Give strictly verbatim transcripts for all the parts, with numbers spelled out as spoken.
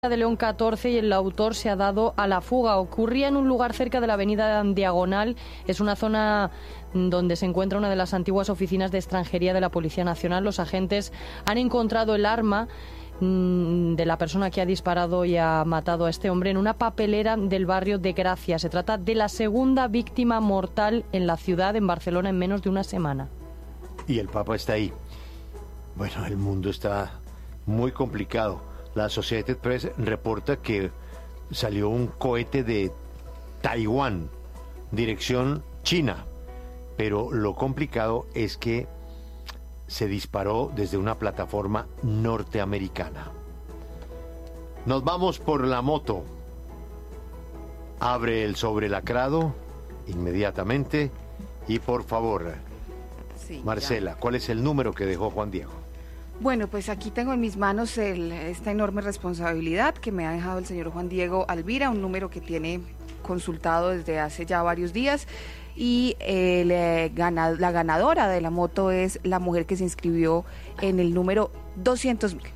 de León catorce y el autor se ha dado a la fuga. Ocurría en un lugar cerca de la avenida Diagonal. Es una zona donde se encuentra una de las antiguas oficinas de extranjería de la Policía Nacional. Los agentes han encontrado el arma mmm, de la persona que ha disparado y ha matado a este hombre en una papelera del barrio de Gracia. Se trata de la segunda víctima mortal en la ciudad, en Barcelona, en menos de una semana. Y el Papa está ahí. Bueno, el mundo está muy complicado. La Associated Press reporta que salió un cohete de Taiwán, dirección China, pero lo complicado es que se disparó desde una plataforma norteamericana. Nos vamos por la moto. Abre el sobrelacrado inmediatamente y por favor, sí, Marcela, ya. ¿Cuál es el número que dejó Juan Diego? Bueno, pues aquí tengo en mis manos el, esta enorme responsabilidad que me ha dejado el señor Juan Diego Alvira, un número que tiene consultado desde hace ya varios días, y el, eh, gana, la ganadora de la moto es la mujer que se inscribió en el número doscientos mil.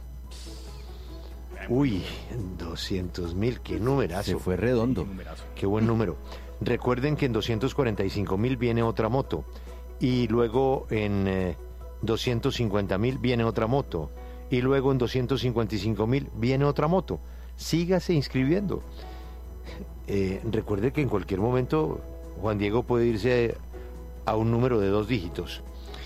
Uy, doscientos mil, qué numerazo. Se fue redondo. Qué buen número. Recuerden que en doscientos cuarenta y cinco mil viene otra moto, y luego en... Eh, doscientos cincuenta mil viene otra moto y luego en doscientos cincuenta y cinco mil viene otra moto. Sígase inscribiendo. Eh, recuerde que en cualquier momento Juan Diego puede irse a un número de dos dígitos.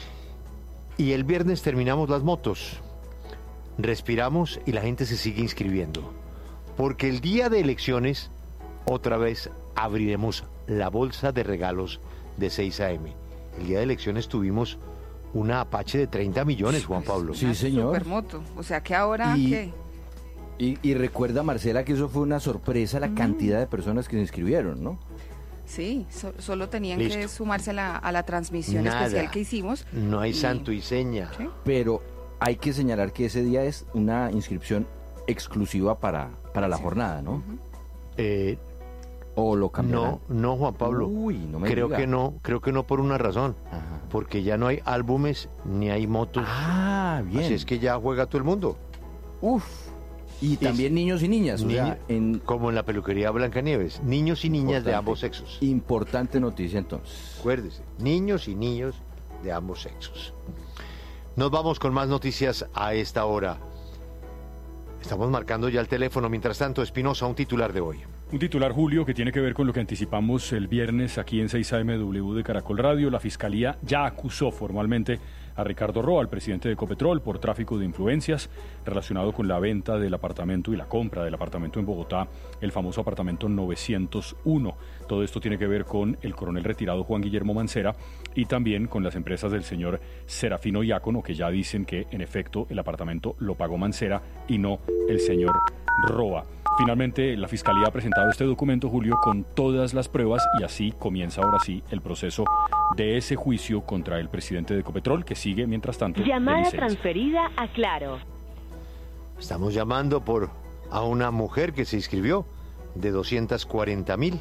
Y el viernes terminamos las motos. Respiramos y la gente se sigue inscribiendo. Porque el día de elecciones otra vez abriremos la bolsa de regalos de seis a eme. El día de elecciones tuvimos una Apache de treinta millones, Juan Pablo. Sí, señor. Supermoto. O sea, que ahora... Y, ¿qué? Y, y recuerda, Marcela, que eso fue una sorpresa, la mm. cantidad de personas que se inscribieron, ¿no? Sí, so, solo tenían Listo. que sumarse a la, a la transmisión Nada. especial que hicimos. No hay y... santo y seña. ¿Sí? Pero hay que señalar que ese día es una inscripción exclusiva para, para la sí. jornada, ¿no? Uh-huh. Eh... ¿O lo cambiarán? No, no, Juan Pablo. Uy, no me creo diga. que no, creo que no por una razón. Ajá. Porque ya no hay álbumes ni hay motos. Ah, bien. Así es que ya juega todo el mundo. Uf. Y, y también niños y niñas. Ni, o sea, en... Como en la peluquería Blancanieves. Niños y niñas Importante. de ambos sexos. Importante noticia entonces. Acuérdese, niños y niños de ambos sexos. Nos vamos con más noticias a esta hora. Estamos marcando ya el teléfono. Mientras tanto, Espinosa, un titular de hoy. Un titular, Julio, que tiene que ver con lo que anticipamos el viernes aquí en seis a eme W de Caracol Radio. La Fiscalía ya acusó formalmente a Ricardo Roa, el presidente de Ecopetrol, por tráfico de influencias relacionado con la venta del apartamento y la compra del apartamento en Bogotá, el famoso apartamento novecientos uno. Todo esto tiene que ver con el coronel retirado Juan Guillermo Mancera y también con las empresas del señor Serafino Diácono, que ya dicen que en efecto el apartamento lo pagó Mancera y no el señor Roa. Finalmente, la Fiscalía ha presentado este documento, Julio, con todas las pruebas y así comienza ahora sí el proceso de ese juicio contra el presidente de Ecopetrol, que sigue, mientras tanto, llamada transferida a Claro. Estamos llamando por a una mujer que se inscribió de doscientos cuarenta mil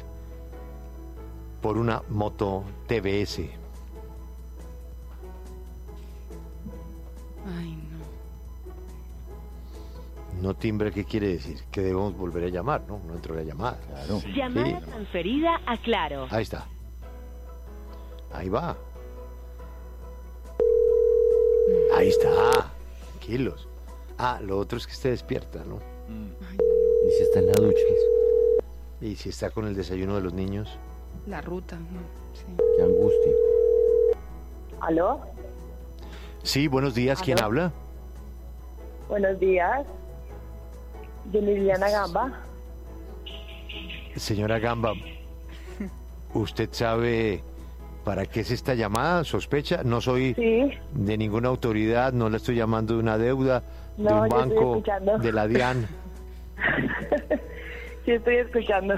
por una moto T V S. Ay, no. No timbre, ¿qué quiere decir? Que debemos volver a llamar, ¿no? No entró la llamada. Claro. Sí. Llamada sí. transferida a Claro. Ahí está. Ahí va. Ahí está. Tranquilos. Ah, lo otro es que esté despierta, ¿no? Ay, ¿Y si está en la ducha? Y si está con el desayuno de los niños. la ruta. Sí. Qué angustia. ¿Aló? Sí, buenos días. ¿Quién ¿Aló? habla? Buenos días. De Liliana Gamba. Señora Gamba, ¿usted sabe para qué es esta llamada? ¿Sospecha? No soy Sí. de ninguna autoridad, no le estoy llamando de una deuda, de No, un yo estoy banco, escuchando. de la DIAN. Sí, estoy escuchando.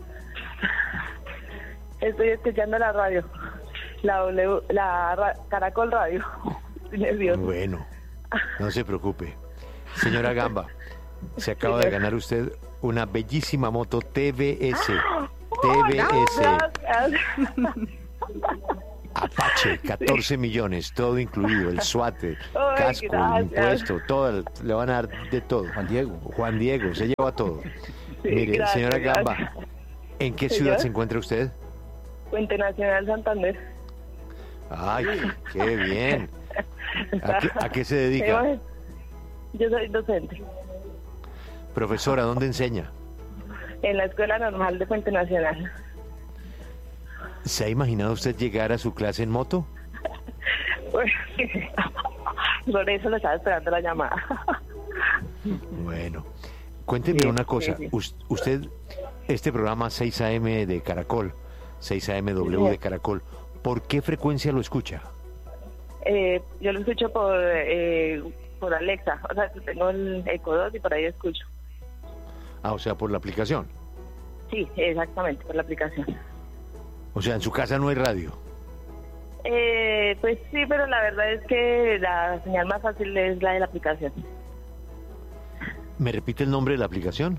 Estoy escuchando la radio. La W, la ra, Caracol Radio. Estoy nerviosa. Bueno, no se preocupe. Señora Gamba, se acaba de ganar usted una bellísima moto T V S. T V S. Gracias. Apache, catorce millones, todo incluido, el SWAT, Ay, casco, el gracias. impuesto, todo, el- le van a dar de todo. Juan Diego. Juan Diego, se lleva todo. Sí, Mire, gracias, señora Gamba, gracias. ¿en qué Señor. ciudad se encuentra usted? Puente Nacional Santander. Ay, qué bien. ¿A qué, a qué se dedica? Yo soy docente Profesora, ¿dónde enseña? en la Escuela Normal de Puente Nacional. ¿Se ha imaginado usted llegar a su clase en moto? Pues, por eso lo estaba esperando la llamada. Bueno, cuénteme Sí, una cosa. sí, sí. Us- Usted, este programa seis A M de Caracol, seis A M W Sí. de Caracol, ¿por qué frecuencia lo escucha? Eh, yo lo escucho por eh, por Alexa, o sea, tengo el Eco dos y por ahí escucho. Ah, o sea, por la aplicación. Sí, exactamente, por la aplicación. O sea, en su casa no hay radio. Eh, pues sí, pero la verdad es que la señal más fácil es la de la aplicación. ¿Me repite el nombre de la aplicación?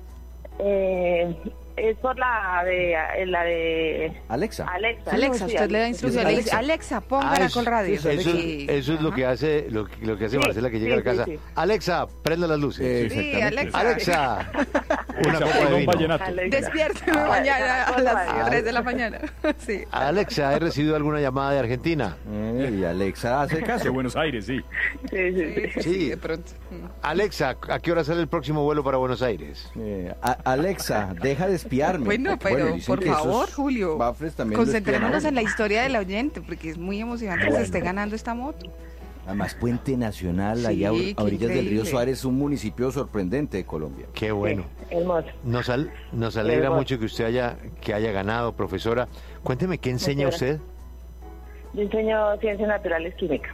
Eh, es por la de la de Alexa. Alexa. Alexa, Sí, usted le da instrucciones. Le dice, Alexa. Alexa, pon Ah, Caracol eso- Radio. Eso, eso Sí. es- eso es lo Ajá. que hace, lo, que- lo que hace Sí, Marcela que llega sí, a la casa. sí, sí. Alexa, prenda las luces. Eh, Sí, Exactamente. Alexa. Alexa, una Alexa, copa ponga de un vino. vallenato. Alexa. Despiérteme Ah, mañana a Caracol las Radio. tres de la mañana. Sí. Alexa, ¿he recibido alguna llamada de Argentina? Eh, y Alexa hace De caso. Buenos Aires, sí. Sí, sí, sí. Sí, Sí. de pronto. Alexa, ¿a qué hora sale el próximo vuelo para Buenos Aires? Eh, a- Alexa, deja de espiarme. Bueno, Porque, pero dicen por que esos favor, Julio, Bafres también lo espían a concentrémonos uno. en la historia del oyente, porque es muy emocionante que se esté ganando esta moto. Además, Puente Nacional, Sí, allá qué a orillas del río increíble. Suárez, un municipio sorprendente de Colombia. Qué bueno. Hermoso. Nos, al- nos alegra Bueno. mucho que usted haya, que haya ganado, profesora. Cuénteme, ¿qué enseña Muchas usted? Yo enseño ciencias naturales química.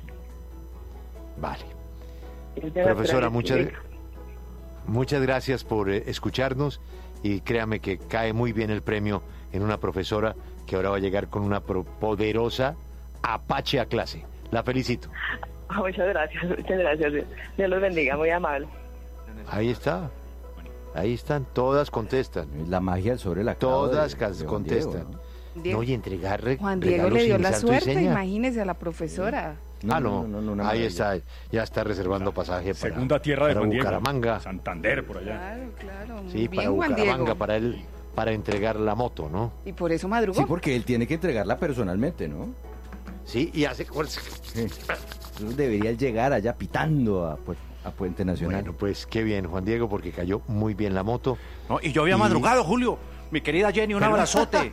Vale. Ciencias Profesora, naturales muchas, química. muchas gracias por eh, escucharnos y créame que cae muy bien el premio en una profesora que ahora va a llegar con una pro- poderosa Apache a clase. La felicito. Ah, muchas gracias, muchas gracias. Dios los bendiga, muy amable. Ahí está. Ahí están, todas contestan. La magia sobre la Todas cas- contestan. Diego- No, y entregar re- Juan Diego regalos le dio sin la santo y suerte, seña. imagínese a la profesora. ah, no, una ahí maravilla. está, ya está reservando pasaje para, Segunda tierra de para Juan Diego. Bucaramanga. Santander, por allá. Claro, claro. Muy Sí, bien, para Juan Bucaramanga, Diego. para él, para entregar la moto, ¿no? Y por eso madrugó. Sí, porque él tiene que entregarla personalmente, ¿no? Sí, y hace fuerza. Sí. Entonces debería él llegar allá pitando a, pues, a Puente Nacional. Bueno, pues qué bien, Juan Diego, porque cayó muy bien la moto. No, y yo había Y- madrugado, Julio. Mi querida Jenny, un abrazote.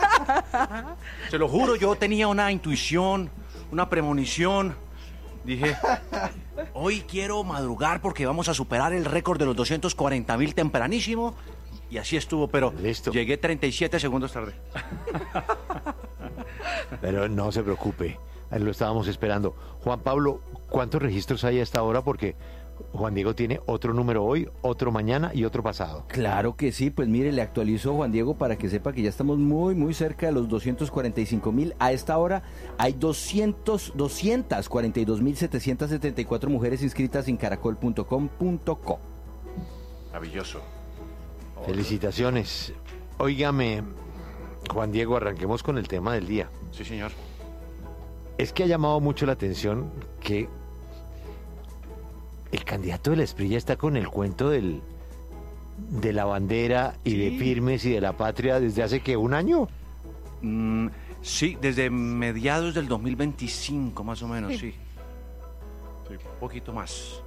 Se lo juro, yo tenía una intuición, una premonición. Dije, hoy quiero madrugar porque vamos a superar el récord de los doscientos cuarenta mil tempranísimo. Y así estuvo, pero Listo. llegué treinta y siete segundos tarde. Pero no se preocupe, ahí lo estábamos esperando. Juan Pablo, ¿cuántos registros hay a esta hora? Porque Juan Diego tiene otro número hoy, otro mañana y otro pasado. Claro que sí, pues mire, le actualizo Juan Diego para que sepa que ya estamos muy, muy cerca de los doscientos cuarenta y cinco mil. A esta hora hay doscientos, doscientas cuarenta y dos mil setecientas setenta y cuatro mujeres inscritas en caracol punto com punto co. Maravilloso. Felicitaciones. Óigame, Juan Diego, arranquemos con el tema del día. Sí, señor. Es que ha llamado mucho la atención que el candidato de la Esprilla está con el cuento del de la bandera y de firmes y de la patria desde hace que un año. Mm, sí, desde mediados del dos mil veinticinco, más o menos, sí. Sí. Un poquito más.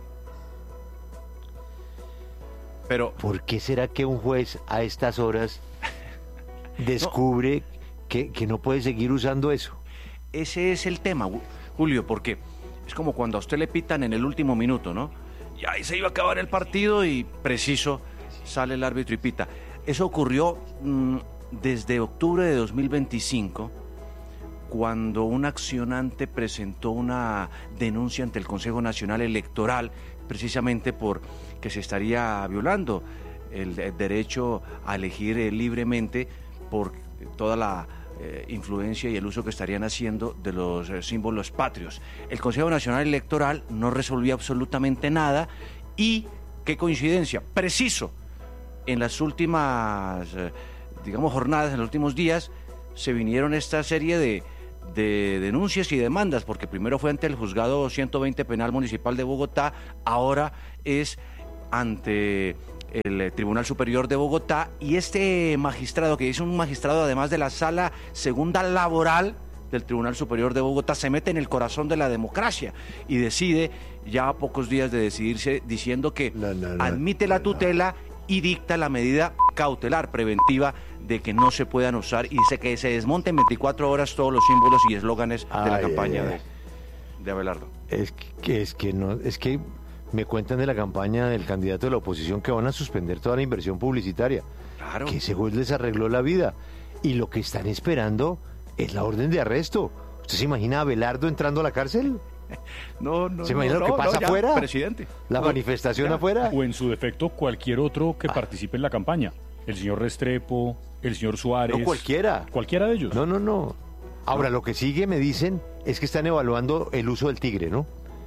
Pero ¿Por qué será que un juez a estas horas descubre que, que no puede seguir usando eso? ese es el tema, Ju- Julio, porque es como cuando a usted le pitan en el último minuto, ¿no? Y ahí se iba a acabar el partido y preciso sale el árbitro y pita. Eso ocurrió mm, desde octubre de dos mil veinticinco, cuando un accionante presentó una denuncia ante el Consejo Nacional Electoral, precisamente por que se estaría violando el, el derecho a elegir eh, libremente por toda la eh, influencia y el uso que estarían haciendo de los eh, símbolos patrios. El Consejo Nacional Electoral no resolvió absolutamente nada y, qué coincidencia, preciso, en las últimas, eh, digamos, jornadas, en los últimos días, se vinieron esta serie de de denuncias y demandas, porque primero fue ante el juzgado ciento veinte Penal Municipal de Bogotá, ahora es ante el Tribunal Superior de Bogotá, y este magistrado, que es un magistrado además de la Sala Segunda Laboral del Tribunal Superior de Bogotá, se mete en el corazón de la democracia y decide, ya a pocos días de decidirse, diciendo que no, no, no, admite la tutela y dicta la medida cautelar preventiva de que no se puedan usar, y dice que se desmonten en veinticuatro horas todos los símbolos y eslóganes de la Ay, campaña ay, de, ay. de Abelardo. Es que, es que no, es que me cuentan de la campaña del candidato de la oposición que van a suspender toda la inversión publicitaria. Claro. Que ese juez les arregló la vida. Y lo que están esperando es la orden de arresto. ¿Usted se imagina a Abelardo entrando a la cárcel? No, no, ¿Se imagina no, lo que no, pasa no, ya, afuera? presidente. La No, manifestación ya. afuera. O en su defecto, cualquier otro Ah. que participe en la campaña. El señor Restrepo, el señor Suárez. No cualquiera. Cualquiera de ellos. No, no, no. Ahora, lo que sigue, me dicen, es que están evaluando el uso del tigre, ¿no?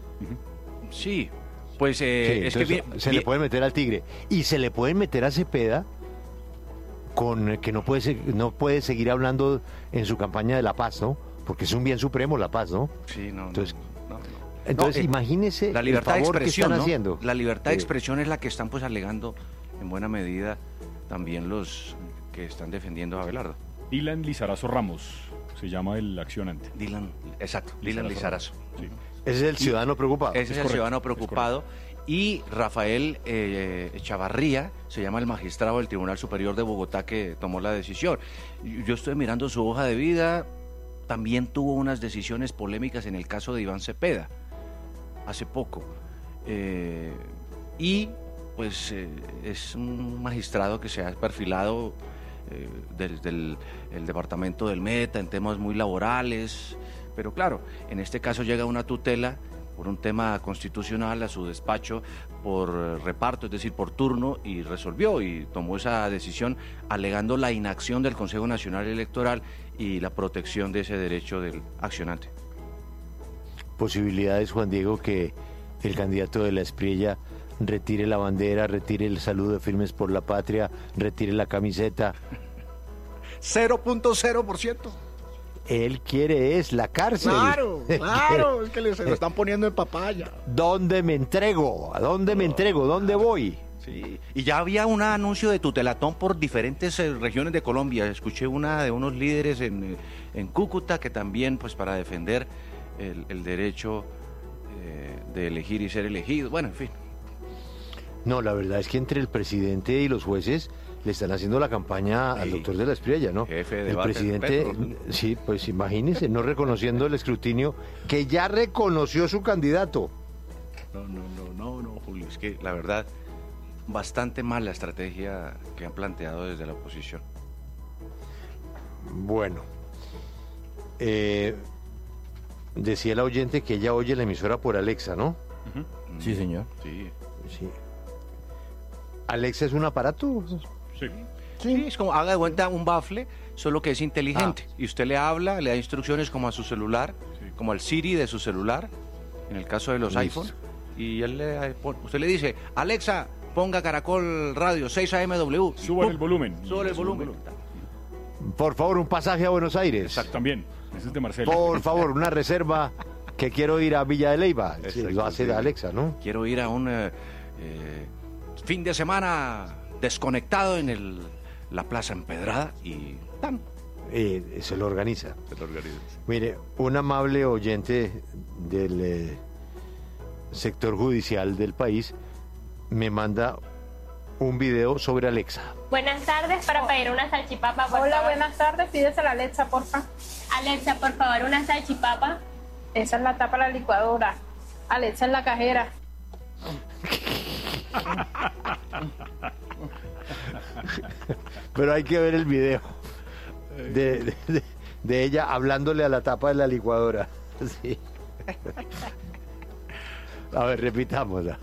Sí, pues eh, Sí, es que entonces, bien- se bien- le pueden meter al tigre. Y se le pueden meter a Cepeda con eh, que no puede, se- no puede seguir hablando en su campaña de la paz, ¿no? Porque es un bien supremo la paz, ¿no? Sí, no, no, Entonces, no, no. Entonces, No, eh, imagínese la libertad el de favor que expresión, están ¿no? haciendo. La libertad de Sí. expresión es la que están pues alegando en buena medida también los que están defendiendo a Abelardo. Dylan Lizarazo Ramos se llama el accionante. Dylan, exacto, Dylan Lizarazo. Sí. Ese es el ciudadano preocupado. Ese es, el correcto, ciudadano es preocupado. Y Rafael eh, Chavarría se llama el magistrado del Tribunal Superior de Bogotá que tomó la decisión. Yo estoy mirando su hoja de vida, también tuvo unas decisiones polémicas en el caso de Iván Cepeda, hace poco. Eh, y pues eh, es un magistrado que se ha perfilado eh, desde el, el departamento del Meta en temas muy laborales, pero claro, en este caso llega una tutela por un tema constitucional a su despacho por eh, reparto, es decir, por turno, y resolvió y tomó esa decisión alegando la inacción del Consejo Nacional Electoral y la protección de ese derecho del accionante. Posibilidades, Juan Diego, que el candidato de la Espriella retire la bandera, retire el saludo de Firmes por la Patria, retire la camiseta. cero punto cero por ciento. Él quiere es la cárcel. Claro, Él claro, quiere- es que le- se lo están poniendo en papaya. ¿Dónde me entrego? ¿A dónde me entrego? ¿Dónde voy? Sí, y ya había un anuncio de tutelatón por diferentes eh, regiones de Colombia. Escuché una de unos líderes en, eh, en Cúcuta que también, pues para defender el, el derecho eh, de elegir y ser elegido. Bueno, en fin. No, la verdad es que entre el presidente y los jueces le están haciendo la campaña al Sí. doctor de la Espriella, ¿no? Jefe de el debate presidente, Petro. sí, pues imagínese, no reconociendo el escrutinio que ya reconoció su candidato. No, no, no, no, no, Julio. Es que la verdad, bastante mal la estrategia que han planteado desde la oposición. Bueno, eh, decía la oyente que ella oye la emisora por Alexa, ¿no? Sí, señor. Sí. Sí. ¿Alexa es un aparato? Sí. Sí, es como, haga de cuenta un bafle, solo que es inteligente. Y usted le habla, le da instrucciones como a su celular, como al Siri de su celular, en el caso de los Listo. iPhone. Y él le, pon- usted le dice, Alexa, ponga Caracol Radio seis A M W. Y Suban ¡pum! el volumen. Sube el Sube volumen. Por favor, un pasaje a Buenos Aires. Exacto, también. Ese es de Marcelo. Por favor, una reserva que quiero ir a Villa de Leyva. Sí, Exacto, lo hace sí. Alexa, ¿no? Quiero ir a un eh, eh, fin de semana desconectado en el, la Plaza Empedrada y ¡tan! Eh, se lo organiza. Se lo organiza. Mire, un amable oyente del eh, sector judicial del país me manda un video sobre Alexa. Buenas tardes, para pedir una salchipapa, por Hola, favor. buenas tardes. Pídese la Alexa, porfa. Alexa, por favor, una salchipapa. Esa es la tapa de la licuadora. Alexa en la cajera. Pero hay que ver el video de, de- de- de ella hablándole a la tapa de la licuadora. Sí. A ver, repitámosla.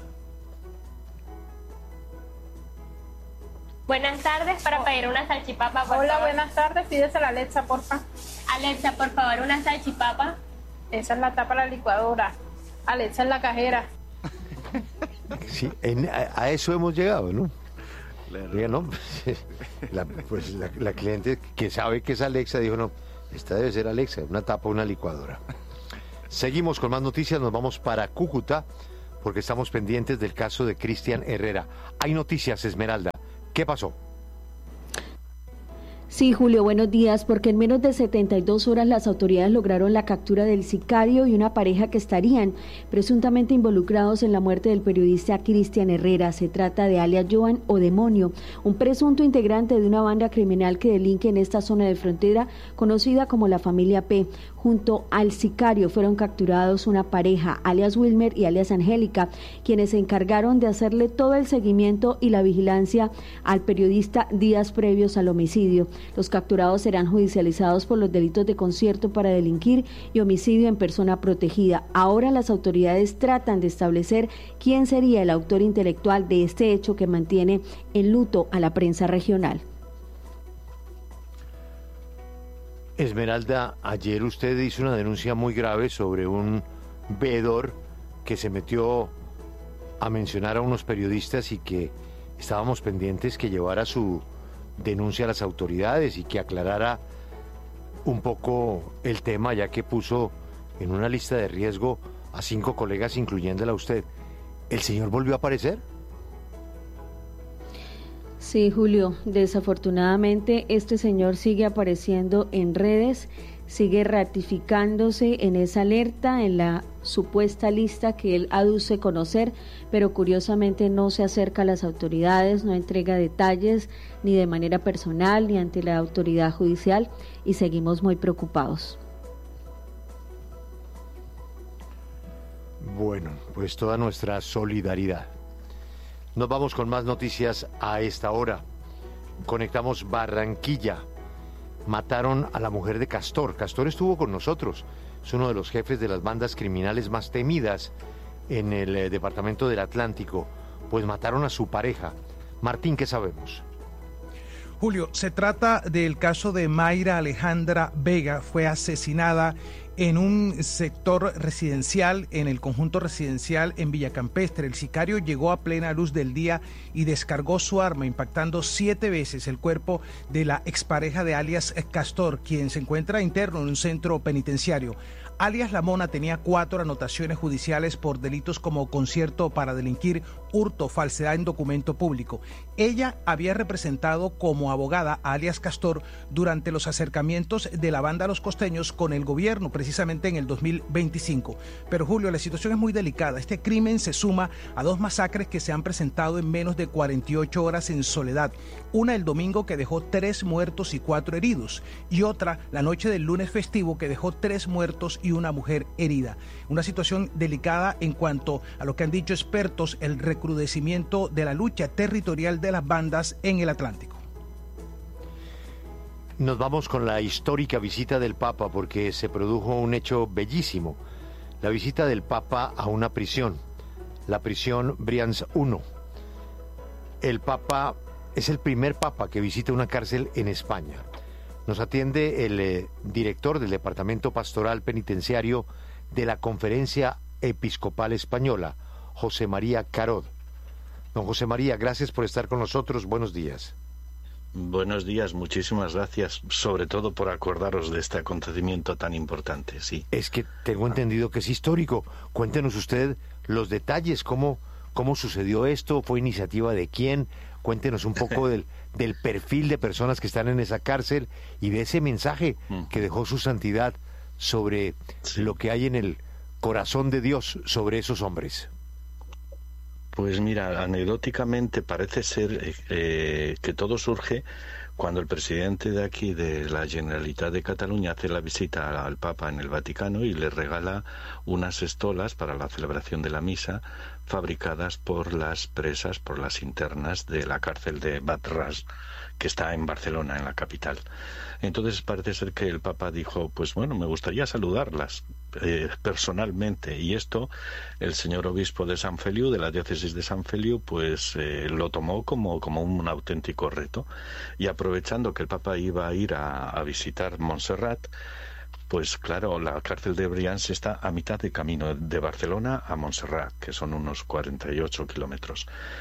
Buenas tardes, para pedir una salchipapa, por Hola, favor. buenas tardes. Pídese la Alexa, porfa. Alexa, por favor, una salchipapa. Esa es la tapa de la licuadora. Alexa en la cajera. Sí, en- a, a eso hemos llegado, ¿no? Oiga, no, la, pues la, la cliente que sabe que es Alexa dijo, no, Esta debe ser Alexa, una tapa, una licuadora. Seguimos con más noticias, nos vamos para Cúcuta, porque estamos pendientes del caso de Cristian Herrera. Hay noticias, Esmeralda. ¿Qué pasó? Sí, Julio, buenos días, porque en menos de setenta y dos horas las autoridades lograron la captura del sicario y una pareja que estarían presuntamente involucrados en la muerte del periodista Cristian Herrera. Se trata de alias Joan o Demonio, un presunto integrante de una banda criminal que delinque en esta zona de frontera conocida como la Familia P. Junto al sicario fueron capturados una pareja, alias Wilmer y alias Angélica, quienes se encargaron de hacerle todo el seguimiento y la vigilancia al periodista días previos al homicidio. Los capturados serán judicializados por los delitos de concierto para delinquir y homicidio en persona protegida. Ahora las autoridades tratan de establecer quién sería el autor intelectual de este hecho que mantiene en luto a la prensa regional. Esmeralda, ayer usted hizo una denuncia muy grave sobre un veedor que se metió a mencionar a unos periodistas y que estábamos pendientes que llevara su denuncia a las autoridades y que aclarara un poco el tema, ya que puso en una lista de riesgo a cinco colegas, incluyéndola a usted. ¿El señor volvió a aparecer? Sí, Julio, desafortunadamente este señor sigue apareciendo en redes, sigue ratificándose en esa alerta, en la supuesta lista que él aduce conocer, pero curiosamente no se acerca a las autoridades, no entrega detalles ni de manera personal ni ante la autoridad judicial y seguimos muy preocupados. Bueno, pues toda nuestra solidaridad. Nos vamos con más noticias a esta hora. Conectamos Barranquilla. Mataron a la mujer de Castor. Castor estuvo con nosotros. Es uno de los jefes de las bandas criminales más temidas en el eh, departamento del Atlántico. Pues mataron a su pareja. Martín, ¿qué sabemos? Julio, se trata del caso de Mayra Alejandra Vega. Fue asesinada en un sector residencial, en el conjunto residencial en Villacampestre. El sicario llegó a plena luz del día y descargó su arma, impactando siete veces el cuerpo de la expareja de alias Castor, quien se encuentra interno en un centro penitenciario. Alias La Mona tenía cuatro anotaciones judiciales por delitos como concierto para delinquir, hurto, falsedad en documento público. Ella había representado como abogada a alias Castor durante los acercamientos de la banda Los Costeños con el gobierno, precisamente en el dos mil veinticinco. Pero Julio, la situación es muy delicada. Este crimen se suma a dos masacres que se han presentado en menos de cuarenta y ocho horas en Soledad. Una el domingo, que dejó tres muertos y cuatro heridos, y otra la noche del lunes festivo, que dejó tres muertos y una mujer herida. Una situación delicada en cuanto a lo que han dicho expertos, el recrudecimiento de la lucha territorial de las bandas en el Atlántico. Nos vamos con la histórica visita del Papa, porque se produjo un hecho bellísimo. La visita del Papa a una prisión, la prisión Brians uno. El Papa es el primer Papa que visita una cárcel en España. Nos atiende el eh, director del Departamento Pastoral Penitenciario de la Conferencia Episcopal Española, José María Carod. Don José María, gracias por estar con nosotros. Buenos días. Buenos días, muchísimas gracias, sobre todo por acordaros de este acontecimiento tan importante, sí. Es que tengo entendido que es histórico. Cuéntenos usted los detalles, cómo, cómo sucedió esto, fue iniciativa de quién. Cuéntenos un poco del, del perfil de personas que están en esa cárcel y de ese mensaje que dejó su santidad sobre sí. lo que hay en el corazón de Dios sobre esos hombres. Pues mira, anecdóticamente parece ser eh, que todo surge cuando el presidente de aquí, de la Generalitat de Cataluña, hace la visita al Papa en el Vaticano y le regala unas estolas para la celebración de la misa fabricadas por las presas, por las internas de la cárcel de Bat-Ras, que está en Barcelona, en la capital. Entonces parece ser que el Papa dijo, pues bueno, me gustaría saludarlas eh, personalmente, y esto el señor obispo de San Feliu, de la diócesis de San Feliu, pues eh, lo tomó como, como un auténtico reto, y aprovechando que el Papa iba a ir a, a visitar Montserrat, pues claro, la cárcel de Brians está a mitad de camino de Barcelona a Montserrat, que son unos cuarenta y ocho kilómetros.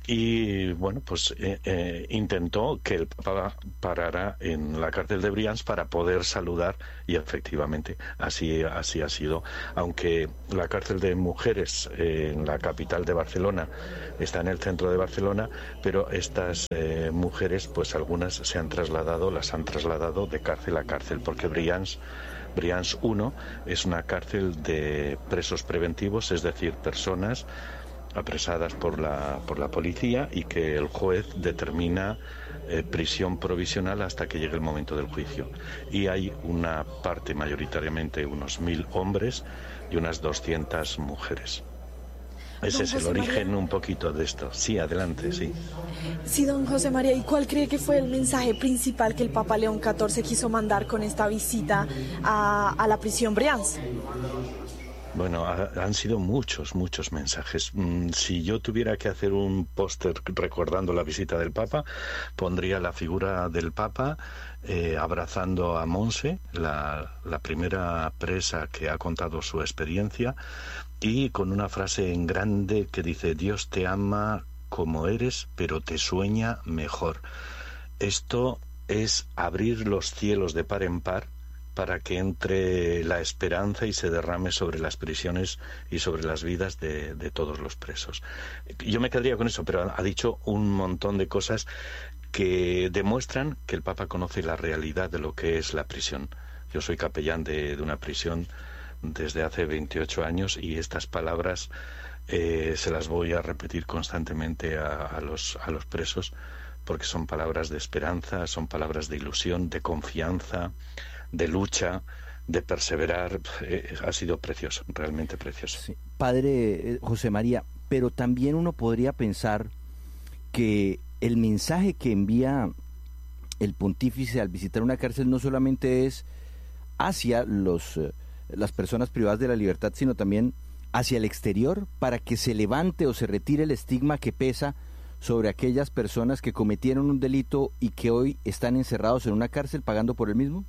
y bueno, pues eh, eh, intentó que el Papa parara en la cárcel de Brians para poder saludar, y efectivamente así, así ha sido, aunque la cárcel de mujeres eh, en la capital de Barcelona está en el centro de Barcelona, pero estas eh, mujeres, pues algunas se han trasladado, las han trasladado de cárcel a cárcel, porque Brians Brians uno es una cárcel de presos preventivos, es decir, personas apresadas por la, por la policía y que el juez determina eh, prisión provisional hasta que llegue el momento del juicio. Y hay una parte, mayoritariamente unos mil hombres y unas doscientas mujeres. Ese es el origen un poquito de esto. Sí, adelante, sí. Sí, don José María, ¿y cuál cree que fue el mensaje principal que el Papa León catorce quiso mandar con esta visita a, a la prisión Brians? Bueno, ha, han sido muchos, muchos mensajes. Mm, si yo tuviera que hacer un póster recordando la visita del Papa, pondría la figura del Papa eh, abrazando a Monse, la, la primera presa que ha contado su experiencia, y con una frase en grande que dice: Dios te ama como eres, pero te sueña mejor. Esto es abrir los cielos de par en par para que entre la esperanza y se derrame sobre las prisiones y sobre las vidas de, de todos los presos. Yo me quedaría con eso, pero ha dicho un montón de cosas que demuestran que el Papa conoce la realidad de lo que es la prisión. Yo soy capellán de, de una prisión desde hace veintiocho años y estas palabras eh, se las voy a repetir constantemente a, a, los, a los presos, porque son palabras de esperanza, son palabras de ilusión, de confianza, de lucha, de perseverar. Eh, ha sido precioso, realmente precioso. Sí. Padre eh, José María, pero también uno podría pensar que el mensaje que envía el pontífice al visitar una cárcel no solamente es hacia los, eh, las personas privadas de la libertad, sino también hacia el exterior, para que se levante o se retire el estigma que pesa sobre aquellas personas que cometieron un delito y que hoy están encerrados en una cárcel pagando por el mismo.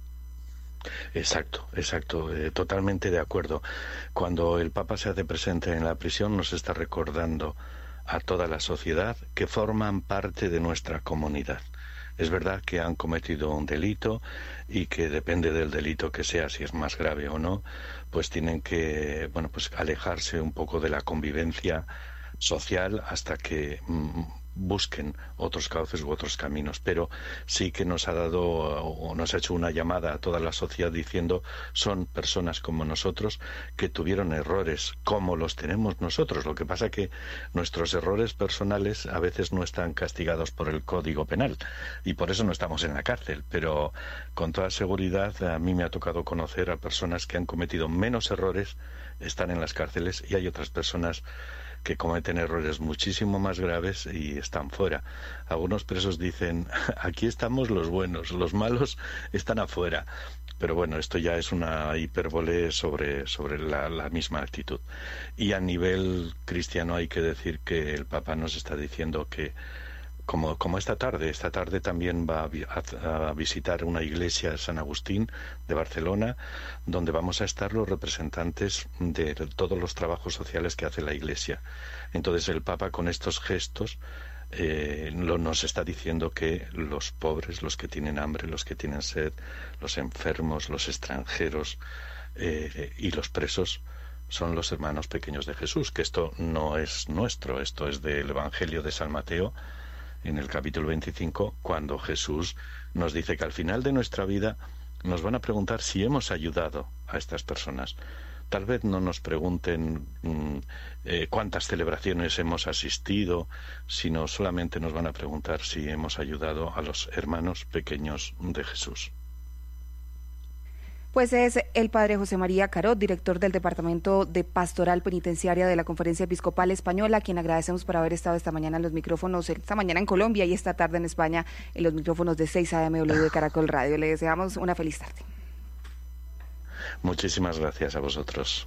Exacto, exacto, eh, totalmente de acuerdo. Cuando el Papa se hace presente en la prisión, nos está recordando a toda la sociedad que forman parte de nuestra comunidad. Es verdad que han cometido un delito y que depende del delito que sea, si es más grave o no, pues tienen que, bueno, pues alejarse un poco de la convivencia social hasta que mm, busquen otros cauces u otros caminos, pero sí que nos ha dado o nos ha hecho una llamada a toda la sociedad diciendo: son personas como nosotros que tuvieron errores como los tenemos nosotros. Lo que pasa que nuestros errores personales a veces no están castigados por el Código Penal y por eso no estamos en la cárcel, pero con toda seguridad a mí me ha tocado conocer a personas que han cometido menos errores, están en las cárceles, y hay otras personas que cometen errores muchísimo más graves y están fuera. Algunos presos dicen: aquí estamos los buenos, los malos están afuera. Pero bueno, esto ya es una hipérbole sobre, sobre la, la misma actitud. Y a nivel cristiano hay que decir que el Papa nos está diciendo que, como, como esta tarde, esta tarde también va a, a visitar una iglesia, San Agustín, de Barcelona, donde vamos a estar los representantes de todos los trabajos sociales que hace la iglesia. Entonces el Papa, con estos gestos, eh, lo, nos está diciendo que los pobres, los que tienen hambre, los que tienen sed, los enfermos, los extranjeros eh, y los presos son los hermanos pequeños de Jesús, que esto no es nuestro, esto es del Evangelio de San Mateo, en el capítulo veinticinco, cuando Jesús nos dice que al final de nuestra vida nos van a preguntar si hemos ayudado a estas personas. Tal vez no nos pregunten mmm, eh, cuántas celebraciones hemos asistido, sino solamente nos van a preguntar si hemos ayudado a los hermanos pequeños de Jesús. Pues es el padre José María Carot, director del Departamento de Pastoral Penitenciaria de la Conferencia Episcopal Española, a quien agradecemos por haber estado esta mañana en los micrófonos, esta mañana en Colombia y esta tarde en España, en los micrófonos de seis A M W de Caracol Radio. Le deseamos una feliz tarde. Muchísimas gracias a vosotros.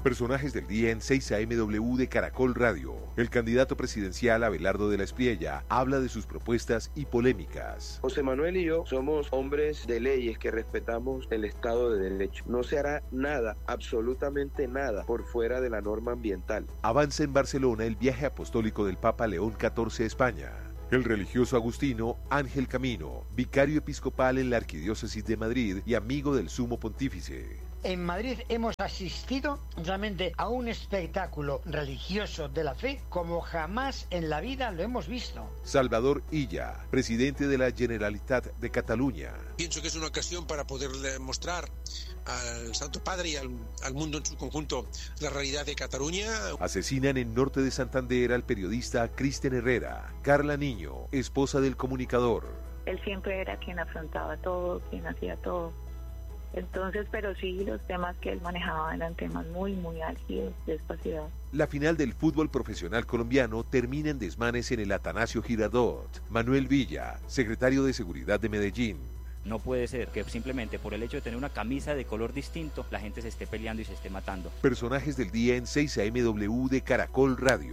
Personajes del día en seis A M W de Caracol Radio. El candidato presidencial Abelardo de la Espriella habla de sus propuestas y polémicas. José Manuel y yo somos hombres de leyes que respetamos el Estado de Derecho. No se hará nada, absolutamente nada, por fuera de la norma ambiental. Avanza en Barcelona el viaje apostólico del Papa León catorce a España. El religioso agustino Ángel Camino, vicario episcopal en la Arquidiócesis de Madrid y amigo del Sumo Pontífice. En Madrid hemos asistido realmente a un espectáculo religioso de la fe como jamás en la vida lo hemos visto. Salvador Illa, presidente de la Generalitat de Cataluña. Pienso que es una ocasión para poder mostrar al Santo Padre y al, al mundo en su conjunto la realidad de Cataluña. Asesinan en norte de Santander al periodista Cristian Herrera. Carla Niño, esposa del comunicador. Él siempre era quien afrontaba todo, quien hacía todo. Entonces, pero sí, los temas que él manejaba eran temas muy, muy álgidos de espacidad. La final del fútbol profesional colombiano termina en desmanes en el Atanasio Girardot. Manuel Villa, secretario de Seguridad de Medellín. No puede ser que simplemente por el hecho de tener una camisa de color distinto, la gente se esté peleando y se esté matando. Personajes del día en seis A M W de Caracol Radio.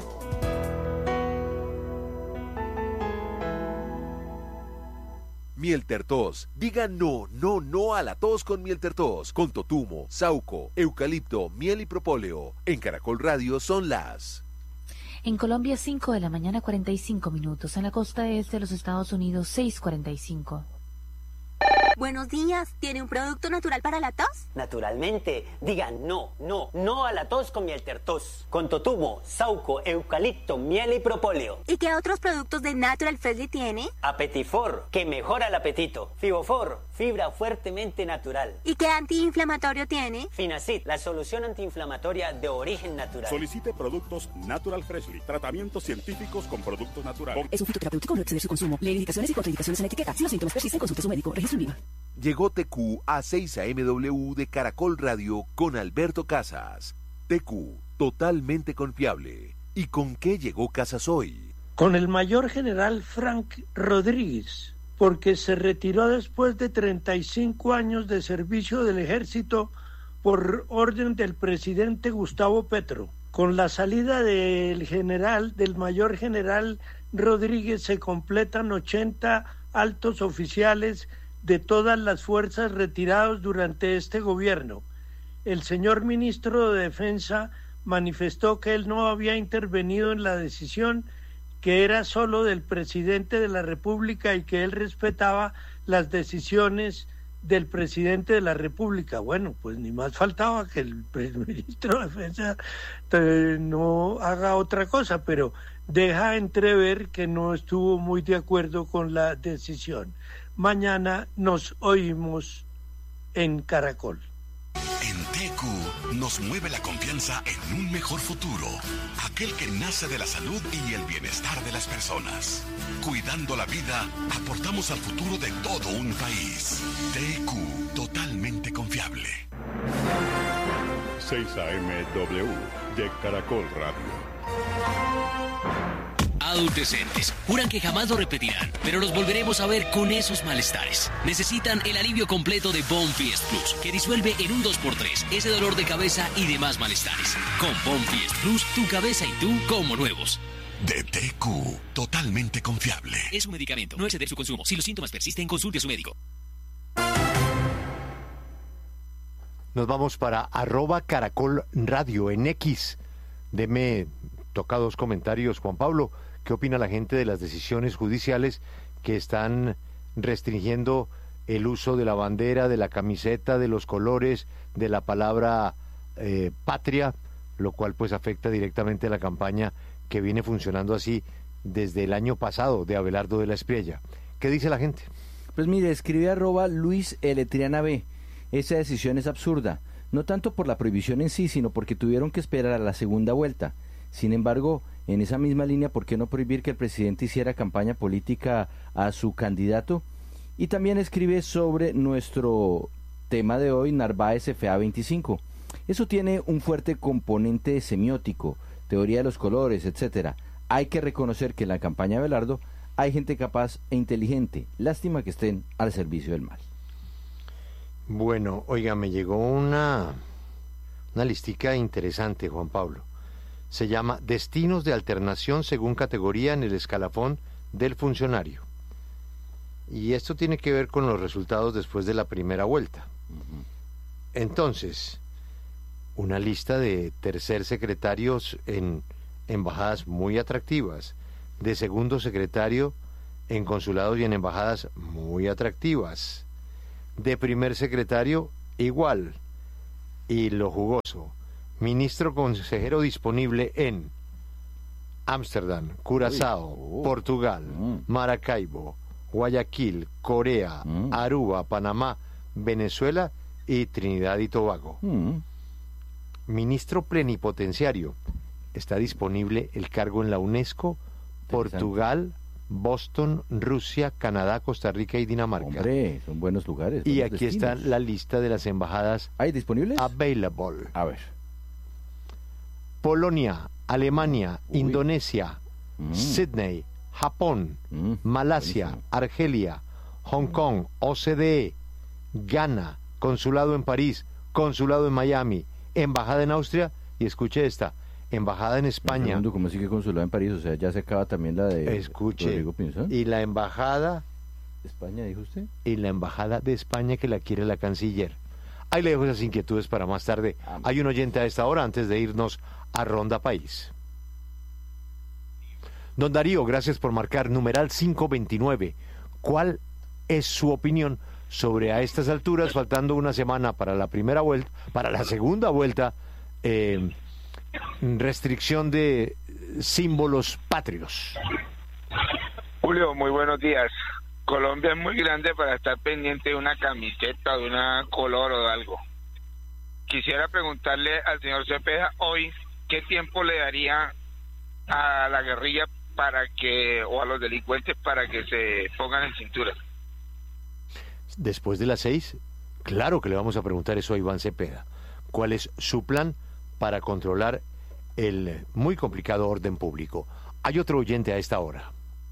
Mieltertos. Diga no, no, no a la tos con Mieltertos. Con totumo, sauco, eucalipto, miel y propóleo. En Caracol Radio son las... En Colombia, cinco de la mañana, cuarenta y cinco minutos. En la costa este de los Estados Unidos, seis cuarenta y cinco. Buenos días, ¿tiene un producto natural para la tos? Naturalmente, digan no, no, no a la tos con Mieltertos. Con totumo, sauco, eucalipto, miel y propóleo. ¿Y qué otros productos de Natural Freshly tiene? Apetifor, que mejora el apetito. Fibofor, fibra fuertemente natural. ¿Y qué antiinflamatorio tiene? Finacid, la solución antiinflamatoria de origen natural. Solicite productos Natural Freshly, tratamientos científicos con productos naturales. Es un fitoterapéutico, no exceder su consumo. Lee indicaciones y contraindicaciones en la etiqueta. Si los síntomas persisten, consulte a su médico. Registro en viva. Llegó T Q a seis A M W de Caracol Radio con Alberto Casas. T Q, totalmente confiable. ¿Y con qué llegó Casas hoy? Con el mayor general Frank Rodríguez, porque se retiró después de treinta y cinco años de servicio del ejército por orden del presidente Gustavo Petro. Con la salida del general, del mayor general Rodríguez, se completan ochenta altos oficiales de todas las fuerzas retirados durante este gobierno. El señor ministro de Defensa manifestó que él no había intervenido en la decisión, que era solo del presidente de la República y que él respetaba las decisiones del presidente de la República. Bueno, pues ni más faltaba que el ministro de Defensa eh, no haga otra cosa, pero deja entrever que no estuvo muy de acuerdo con la decisión. Mañana nos oímos en Caracol. En T Q nos mueve la confianza en un mejor futuro, aquel que nace de la salud y el bienestar de las personas. Cuidando la vida, aportamos al futuro de todo un país. T Q, totalmente confiable. seis A M W de Caracol Radio. Adultecentes juran que jamás lo repetirán, pero los volveremos a ver con esos malestares. Necesitan el alivio completo de Bonfiest Plus, que disuelve en un dos por tres ese dolor de cabeza y demás malestares. Con Bonfiest Plus, tu cabeza y tú como nuevos. De T Q, totalmente confiable. Es un medicamento, no exceder su consumo. Si los síntomas persisten, consulte a su médico. Nos vamos para arroba Caracol Radio en X. Deme, toca dos comentarios, Juan Pablo. ¿Qué opina la gente de las decisiones judiciales que están restringiendo el uso de la bandera, de la camiseta, de los colores, de la palabra eh, patria, lo cual pues afecta directamente a la campaña que viene funcionando así desde el año pasado de Abelardo de la Espriella? ¿Qué dice la gente? Pues mire, escribe arroba Luis Eletriana B. Esa decisión es absurda, no tanto por la prohibición en sí, sino porque tuvieron que esperar a la segunda vuelta. Sin embargo, en esa misma línea, ¿por qué no prohibir que el presidente hiciera campaña política a su candidato? Y también escribe sobre nuestro tema de hoy, Narváez F A veinticinco. Eso tiene un fuerte componente semiótico, teoría de los colores, etcétera. Hay que reconocer que en la campaña de Abelardo hay gente capaz e inteligente. Lástima que estén al servicio del mal. Bueno, oiga, me llegó una una listica interesante, Juan Pablo. Se llama Destinos de Alternación según categoría en el escalafón del funcionario. Y esto tiene que ver con los resultados después de la primera vuelta. Uh-huh. Entonces, una lista de tercer secretarios en embajadas muy atractivas, de segundo secretario en consulados y en embajadas muy atractivas, de primer secretario igual, y lo jugoso, ministro consejero disponible en Ámsterdam, Curazao, Uy, oh. Portugal, mm. Maracaibo, Guayaquil, Corea, mm. Aruba, Panamá, Venezuela y Trinidad y Tobago. Mm. Ministro plenipotenciario, está disponible el cargo en la UNESCO, Portugal, Boston, Rusia, Canadá, Costa Rica y Dinamarca. Hombre, son buenos lugares. Y buenos aquí destinos. está la lista de las embajadas. ¿Hay disponibles? Available. A ver. Polonia, Alemania, Uy. Indonesia, mm. Sydney, Japón, mm. Malasia, buenísimo. Argelia, Hong Kong, O C D E, Ghana, consulado en París, consulado en Miami, embajada en Austria y escuche esta, embajada en España. Segundo, ¿cómo sigue consulado en París? O sea, ya se acaba también la de escuche, Rodrigo Pinzón. Y la embajada España, dijo usted. Y la embajada de España que la quiere la canciller. Ahí le dejo esas inquietudes para más tarde. Ah, Hay un oyente a esta hora antes de irnos a Ronda País. Don Darío, gracias por marcar numeral quinientos veintinueve. ¿Cuál es su opinión sobre a estas alturas, faltando una semana para la primera vuelta, para la segunda vuelta, eh, restricción de símbolos patrios? Julio, muy buenos días. Colombia es muy grande para estar pendiente de una camiseta, de una color o de algo. Quisiera preguntarle al señor Cepeda hoy qué tiempo le daría a la guerrilla para que, o a los delincuentes para que se pongan en cintura. Después de las seis, claro que le vamos a preguntar eso a Iván Cepeda. ¿Cuál es su plan para controlar el muy complicado orden público? Hay otro oyente a esta hora.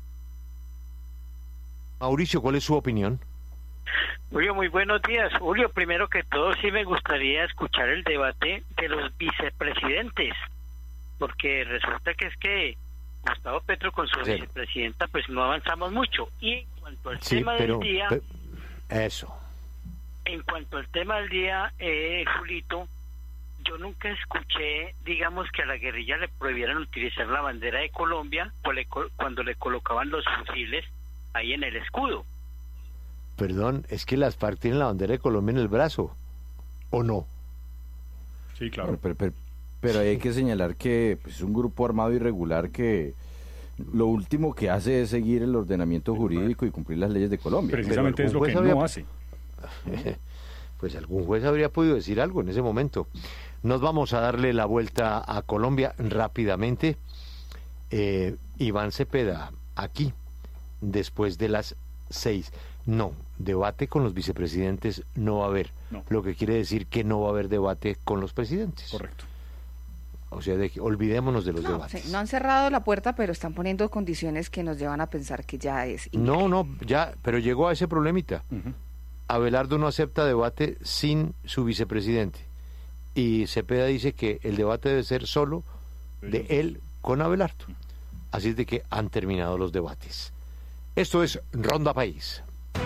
Mauricio, ¿cuál es su opinión? Julio, muy buenos días. Julio, primero que todo sí me gustaría escuchar el debate de los vicepresidentes, porque resulta que es que Gustavo Petro con su sí. vicepresidenta pues no avanzamos mucho. Y en cuanto al sí, tema pero, del día... Pero, eso. En cuanto al tema del día, eh, Julito, yo nunca escuché, digamos, que a la guerrilla le prohibieran utilizar la bandera de Colombia cuando le colocaban los fusiles ahí en el escudo. Perdón, es que las FARC tienen la bandera de Colombia en el brazo, ¿o no? Sí, claro. Pero, pero, pero, pero hay que señalar que pues, es un grupo armado irregular que lo último que hace es seguir el ordenamiento jurídico y cumplir las leyes de Colombia. Precisamente es lo que habría... no hace. Pues algún juez habría podido decir algo en ese momento. Nos vamos a darle la vuelta a Colombia rápidamente. Eh, Iván Cepeda, aquí, después de las seis. No, debate con los vicepresidentes no va a haber. No. Lo que quiere decir que no va a haber debate con los presidentes. Correcto. O sea, de, olvidémonos de los no, debates. Sí, no han cerrado la puerta, pero están poniendo condiciones que nos llevan a pensar que ya es... No, no, ya, pero llegó a ese problemita. Uh-huh. Abelardo no acepta debate sin su vicepresidente. Y Cepeda dice que el debate debe ser solo de él con Abelardo. Así es de que han terminado los debates. Esto es Ronda País.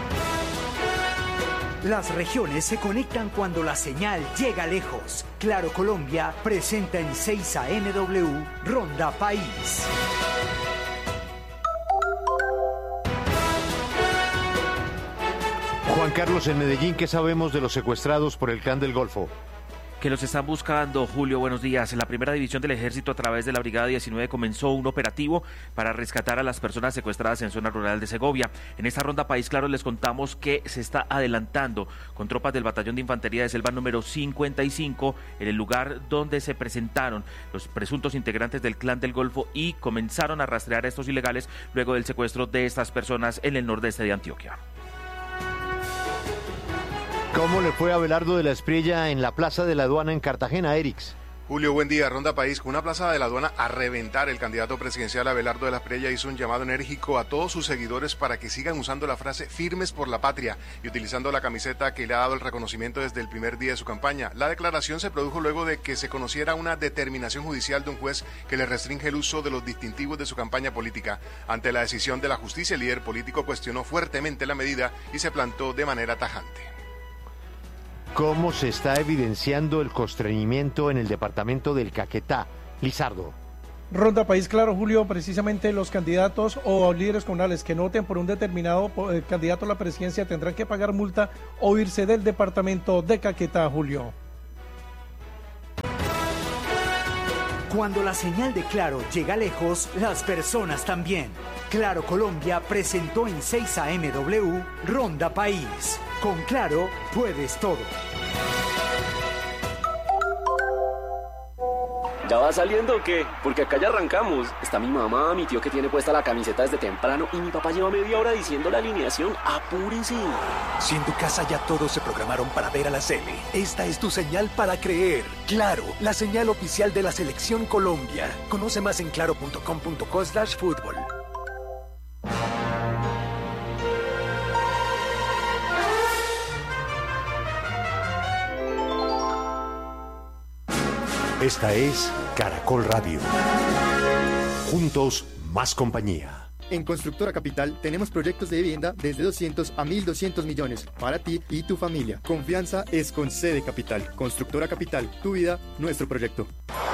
Las regiones se conectan cuando la señal llega lejos. Claro Colombia presenta en seis A M W Ronda País. Juan Carlos, en Medellín, ¿qué sabemos de los secuestrados por el Clan del Golfo? Que los están buscando. Julio, buenos días. La primera división del ejército a través de la Brigada diecinueve comenzó un operativo para rescatar a las personas secuestradas en zona rural de Segovia. En esta Ronda País Claro les contamos que se está adelantando con tropas del batallón de infantería de selva número cincuenta y cinco en el lugar donde se presentaron los presuntos integrantes del Clan del Golfo y comenzaron a rastrear a estos ilegales luego del secuestro de estas personas en el nordeste de Antioquia. ¿Cómo le fue a Abelardo de la Espriella en la Plaza de la Aduana en Cartagena, Erix? Julio, buen día. Ronda País. Con una plaza de la aduana a reventar, el candidato presidencial Abelardo de la Espriella hizo un llamado enérgico a todos sus seguidores para que sigan usando la frase firmes por la patria y utilizando la camiseta que le ha dado el reconocimiento desde el primer día de su campaña. La declaración se produjo luego de que se conociera una determinación judicial de un juez que le restringe el uso de los distintivos de su campaña política. Ante la decisión de la justicia, el líder político cuestionó fuertemente la medida y se plantó de manera tajante. ¿Cómo se está evidenciando el constreñimiento en el departamento del Caquetá? Lizardo. Ronda País, claro, Julio, precisamente los candidatos o líderes comunales que no voten por un determinado eh, candidato a la presidencia tendrán que pagar multa o irse del departamento de Caquetá, Julio. Cuando la señal de Claro llega lejos, las personas también. Claro Colombia presentó en seis A M W Ronda País. Con Claro puedes todo. ¿Ya va saliendo o qué? Porque acá ya arrancamos. Está mi mamá, mi tío que tiene puesta la camiseta desde temprano y mi papá lleva media hora diciendo la alineación. ¡Apúrense! Si en tu casa ya todos se programaron para ver a la Sele, esta es tu señal para creer. Claro, la señal oficial de la Selección Colombia. Conoce más en claro punto com punto co slash fútbol. Esta es Caracol Radio. Juntos, más compañía. En Constructora Capital tenemos proyectos de vivienda desde doscientos a mil doscientos millones para ti y tu familia. Confianza es con C de Capital. Constructora Capital, tu vida, nuestro proyecto.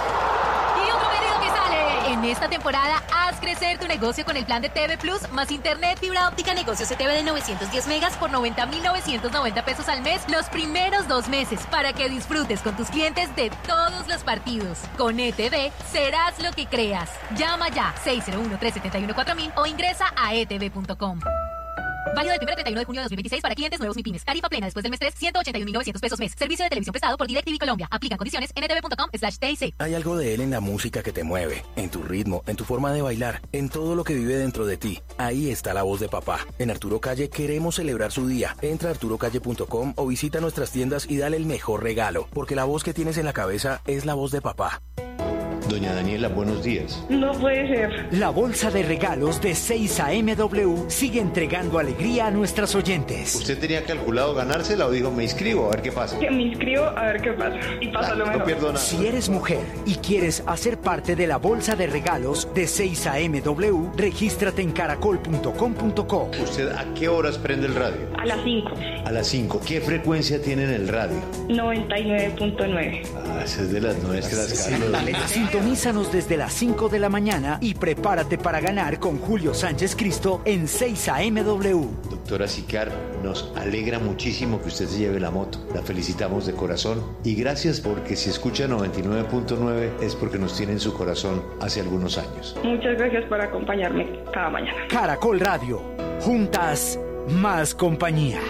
En esta temporada, haz crecer tu negocio con el plan de T V Plus más internet fibra óptica negocio C T V de novecientos diez megas por noventa mil novecientos noventa pesos al mes los primeros dos meses para que disfrutes con tus clientes de todos los partidos. Con E T V serás lo que creas. Llama ya seis cero uno, tres siete uno, cuatro mil o ingresa a e t v punto com. Válido del primero al treinta y uno de junio de dos mil veintiséis para clientes nuevos MIPYMES. Tarifa plena después del mes tres, ciento ochenta y un mil novecientos pesos mes. Servicio de televisión prestado por DirecTV Colombia. Aplican condiciones en e t v punto com slash t i c. Hay algo de él en la música que te mueve, en tu ritmo, en tu forma de bailar, en todo lo que vive dentro de ti. Ahí está la voz de papá. En Arturo Calle queremos celebrar su día. Entra a arturo calle punto com o visita nuestras tiendas y dale el mejor regalo, porque la voz que tienes en la cabeza es la voz de papá. Doña Daniela, buenos días. No puede ser. La bolsa de regalos de seis A M W sigue entregando alegría a nuestras oyentes. ¿Usted tenía calculado ganársela o dijo me inscribo a ver qué pasa? Que me inscribo a ver qué pasa. Y pasa lo mejor. No pierdo nada. Si eres mujer y quieres hacer parte de la bolsa de regalos de seis A M W, regístrate en caracol punto com punto co. ¿Usted a qué horas prende el radio? A las cinco. A las cinco. ¿Qué frecuencia tiene en el radio? noventa y nueve punto nueve. Ah, esa es de las nuestras. Sí, Sintonízanos desde las cinco de la mañana y prepárate para ganar con Julio Sánchez Cristo en seis A M W. Doctora Sicar, nos alegra muchísimo que usted se lleve la moto. La felicitamos de corazón y gracias porque si escucha noventa y nueve punto nueve es porque nos tiene en su corazón hace algunos años. Muchas gracias por acompañarme cada mañana. Caracol Radio. Juntas, más compañía.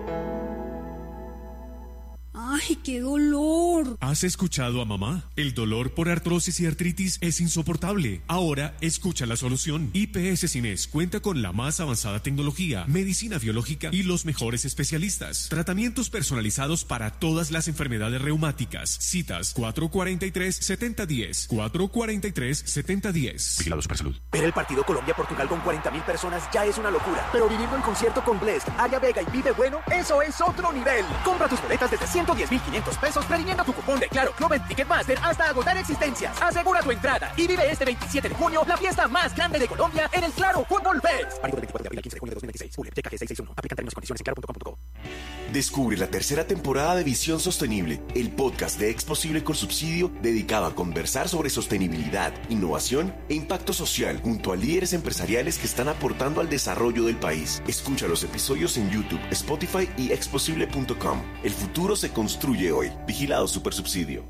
¡Ay, qué dolor! ¿Has escuchado a mamá? El dolor por artrosis y artritis es insoportable. Ahora, escucha la solución. I P S Cines cuenta con la más avanzada tecnología, medicina biológica y los mejores especialistas. Tratamientos personalizados para todas las enfermedades reumáticas. Citas cuatro cuatro tres, siete cero uno cero. cuatro cuatro tres, siete cero uno cero. Vigilados para salud. Ver el partido Colombia-Portugal con cuarenta mil personas ya es una locura. Pero vivirlo en concierto con Blest, Aria Vega y Vive Bueno, eso es otro nivel. Compra tus boletas desde ciento diez mil quinientos pesos previniendo tu cupón de Claro Club en Ticketmaster hasta agotar existencias. Asegura tu entrada y vive este veintisiete de junio la fiesta más grande de Colombia en el Claro Fútbol Fest. Válido del veinticuatro de abril al quince de junio de dos mil veintiséis. U L T K G seiscientos sesenta y uno. Aplican términos y condiciones en claro punto com punto co. Descubre la tercera temporada de Visión Sostenible, el podcast de Exposible con Subsidio dedicado a conversar sobre sostenibilidad, innovación e impacto social junto a líderes empresariales que están aportando al desarrollo del país. Escucha los episodios en YouTube, Spotify y exposible punto com. El futuro se construye hoy. Vigilado Supersubsidio.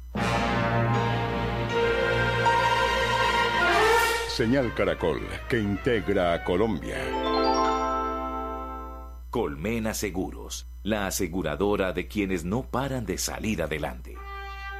Señal Caracol, que integra a Colombia. Colmena Seguros, la aseguradora de quienes no paran de salir adelante.